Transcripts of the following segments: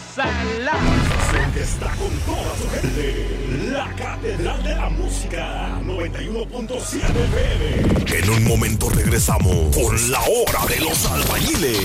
Salado. Que está con toda su gente. La Catedral de la Música 91.7 FM. En un momento regresamos con la hora de los albañiles.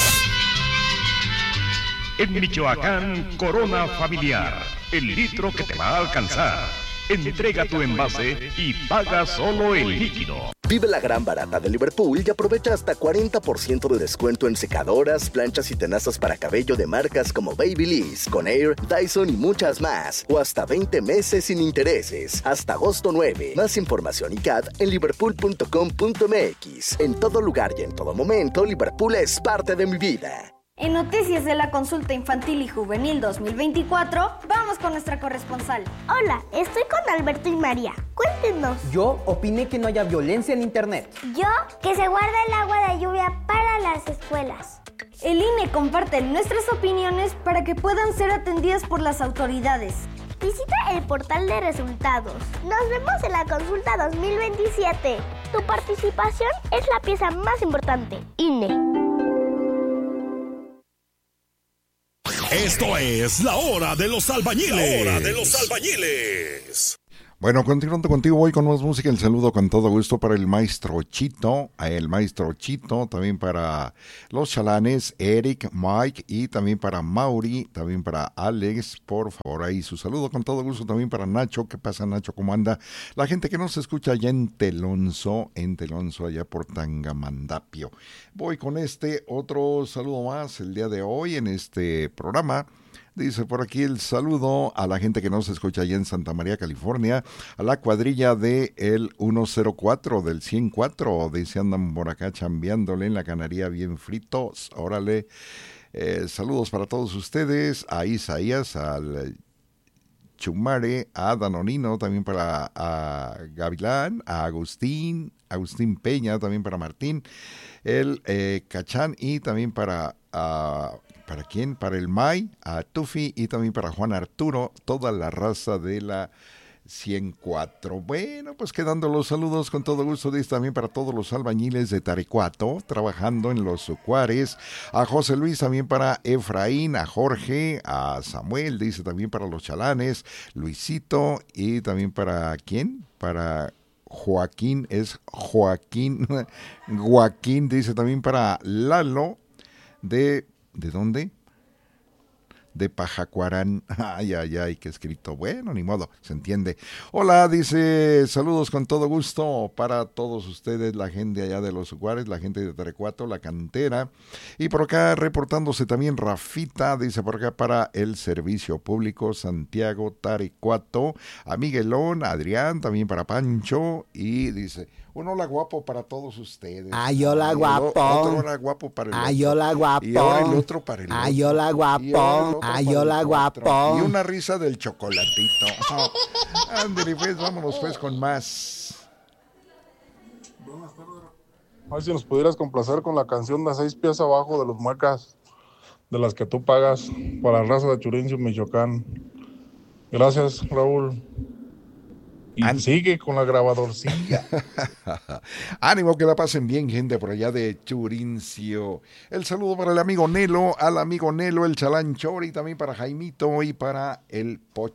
En Michoacán, Corona Familiar, el litro que te va a alcanzar. Entrega tu envase y paga solo el líquido. Vive la gran barata de Liverpool y aprovecha hasta 40% de descuento en secadoras, planchas y tenazas para cabello de marcas como Babyliss, Conair, Dyson y muchas más. O hasta 20 meses sin intereses. Hasta agosto 9. Más información y CAD en liverpool.com.mx. En todo lugar y en todo momento, Liverpool es parte de mi vida. En Noticias de la Consulta Infantil y Juvenil 2024, vamos con nuestra corresponsal. Hola, estoy con Alberto y María. Cuéntenos. Yo opiné que no haya violencia en internet. Yo, que se guarda el agua de lluvia para las escuelas. El INE comparte nuestras opiniones para que puedan ser atendidas por las autoridades. Visita el portal de resultados. Nos vemos en la consulta 2027. Tu participación es la pieza más importante. INE. Esto es la hora de los albañiles. La hora de los albañiles. Bueno, continuando contigo, voy con más música. El saludo con todo gusto para el maestro Chito, también para los chalanes, Eric, Mike y también para Mauri, también para Alex, por favor, ahí su saludo con todo gusto también para Nacho. ¿Qué pasa, Nacho? ¿Cómo anda? La gente que nos escucha allá en Telonso, allá por Tangamandapio. Voy con este otro saludo más el día de hoy en este programa. Dice por aquí el saludo a la gente que nos escucha allá en Santa María, California, a la cuadrilla de el 104 del 104, dice andan por acá chambeándole en la Canaría bien fritos, órale, saludos para todos ustedes, a Isaías, al Chumare, a Danonino, también para a Gavilán, a Agustín Peña, también para Martín, el Cachán y también para... ¿Para quién? Para el May, a Tufi y también para Juan Arturo, toda la raza de la 104. Bueno, pues quedando los saludos con todo gusto, dice también para todos los albañiles de Tarecuato, trabajando en los Sucuares, a José Luis, también para Efraín, a Jorge, a Samuel, dice también para los chalanes, Luisito y también para ¿quién? Para Joaquín, Joaquín, dice también para Lalo, ¿de dónde? De Pajacuarán. Ay, qué escrito. Bueno, ni modo, se entiende. Hola, dice, saludos con todo gusto para todos ustedes, la gente allá de los Juárez, la gente de Tarecuato, la cantera. Y por acá reportándose también Rafita, dice por acá para el Servicio Público Santiago Tarecuato, a Miguelón, a Adrián, también para Pancho, y dice... Un hola guapo para todos ustedes. Ay, hola guapo. Otro hola guapo para el otro. Ay, hola guapo. Y ahora el otro para el otro. Ay, hola guapo. Ay, hola guapo. Y una risa del chocolatito. Ándale, pues, vámonos pues con más. Buenas tardes. A ver si nos pudieras complacer con la canción de 6 pies abajo de los Muecas, de las que tú pagas, para la raza de Churincio, Michoacán. Gracias, Raúl. Y sigue con la grabadorcilla. Ánimo, que la pasen bien, gente por allá de Churincio. El saludo para el amigo Nelo, al amigo Nelo, el Chalán Chori, también para Jaimito y para el Pocho.